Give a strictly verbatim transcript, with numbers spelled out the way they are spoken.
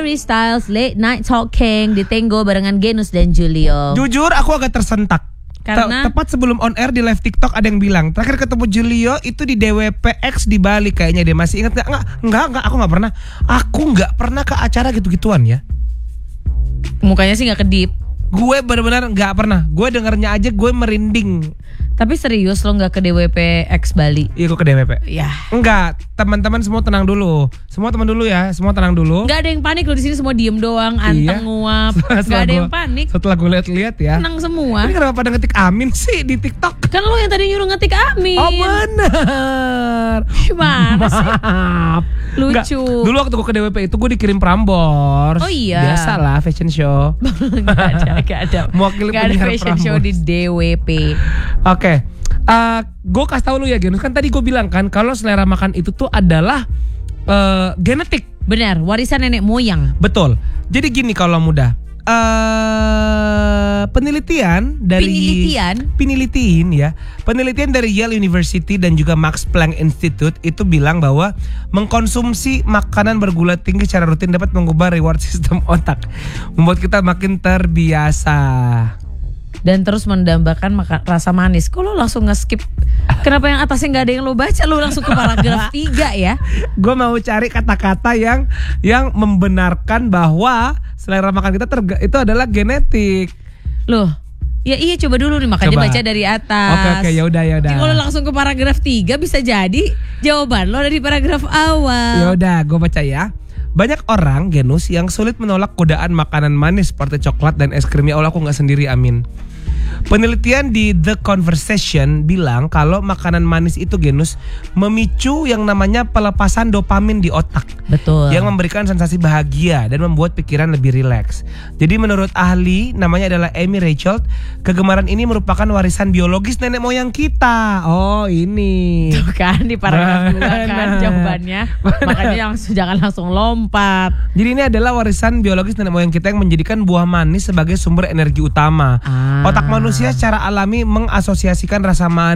Harry Styles Late Night Talking di Tango barengan Genus dan Julio. Jujur aku agak tersentak. Karena Te- tepat sebelum on air di live TikTok ada yang bilang terakhir ketemu Julio itu di D W P X di Bali kayaknya deh. Masih ingat nggak? Nggak, nggak, nggak. Aku nggak pernah. Aku nggak pernah ke acara gitu-gituan ya. mukanya sih nggak kedip. Gue benar-benar nggak pernah. Gue dengernya aja gue merinding. Tapi serius lo nggak ke D W P X Bali? Iya gue ke D W P. Ya. Enggak, teman-teman semua tenang dulu. Semua teman dulu ya, semua tenang dulu. Nggak ada yang panik lo di sini, semua diem doang, anteng Iya. nguap. Setelah Nggak ada gua- yang panik. Setelah gue lihat-lihat ya. Tenang semua. Ini kenapa pada ngetik Amin sih di TikTok? Kan lo yang tadi nyuruh ngetik Amin. Oh benar. Gimana sih? Maaf. Lucu. Enggak, dulu waktu gue ke D W P itu gue dikirim Prambors. Oh iya. Biasalah fashion show. Gak ada, gak ada. Mewakili Gak ada penyiar fashion show Prambors. di D W P. Oke, uh, gue kasih tau lu ya Genus. Kan tadi gue bilang kan kalau selera makan itu tuh adalah uh, genetik. Benar, warisan nenek moyang. Betul. Jadi gini kalau mudah. Uh, penelitian dari Penelitian? penelitian ya penelitian dari Yale University dan juga Max Planck Institute itu bilang bahwa mengkonsumsi makanan bergula tinggi secara rutin dapat mengubah reward sistem otak, membuat kita makin terbiasa. Dan terus mendambakan maka, rasa manis. Kok lo langsung nge-skip? Kenapa yang atasnya gak ada yang lo baca? Lo langsung ke paragraf tiga ya? Gue mau cari kata-kata yang yang membenarkan bahwa selera makan kita terga, itu adalah genetik. Loh, ya iya coba dulu nih, makanya Coba. baca dari atas. Oke oke ya udah ya udah. Jadi kalau langsung ke paragraf tiga bisa jadi jawaban lo dari paragraf awal. Ya udah, gue baca ya. Banyak orang Genus yang sulit menolak godaan makanan manis seperti coklat dan es krim. Ya Allah, aku nggak sendiri, amin. Penelitian di The Conversation bilang kalau makanan manis itu Genus memicu yang namanya pelepasan dopamin di otak. Betul. Yang memberikan sensasi bahagia dan membuat pikiran lebih rileks. Jadi menurut ahli namanya adalah Amy Rachel, kegemaran ini merupakan warisan biologis nenek moyang kita. Oh ini. Tuh kan di paragraf dua kan Benar. jawabannya. Makanya langsung jangan langsung lompat. Jadi ini adalah warisan biologis nenek moyang kita yang menjadikan buah manis sebagai sumber energi utama. Ah. Otak manusia secara alami mengasosiasikan rasa manis